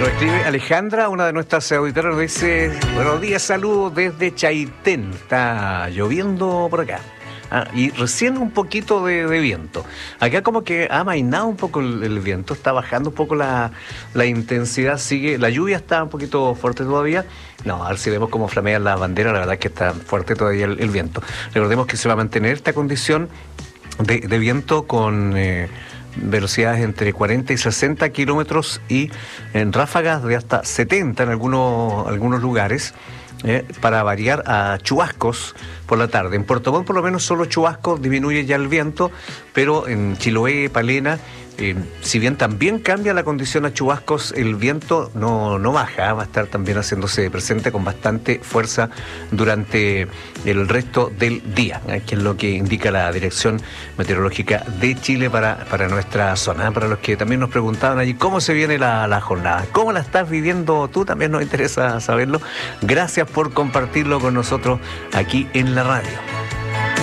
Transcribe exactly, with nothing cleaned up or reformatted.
Nos escribe Alejandra, una de nuestras auditoras, nos dice: buenos días, saludos desde Chaitén. Está lloviendo por acá. Ah, y recién un poquito de, de viento. Acá como que ha amainado un poco el, el viento, está bajando un poco la, la intensidad, sigue, la lluvia está un poquito fuerte todavía. No, a ver si vemos cómo flamean las banderas, la verdad es que está fuerte todavía el, el viento. Recordemos que se va a mantener esta condición de, de viento con eh, velocidades entre cuarenta y sesenta kilómetros y en ráfagas de hasta setenta en algunos, algunos lugares. Eh, para variar a chubascos por la tarde. En Puerto Montt por lo menos solo chubascos, disminuye ya el viento, pero en Chiloé, Palena, eh, si bien también cambia la condición a chubascos, el viento no, no baja, va a estar también haciéndose presente con bastante fuerza durante el resto del día, eh, que es lo que indica la Dirección Meteorológica de Chile para, para nuestra zona. Para los que también nos preguntaban allí cómo se viene la, la jornada, cómo la estás viviendo tú, también nos interesa saberlo. Gracias por compartirlo con nosotros aquí en la radio.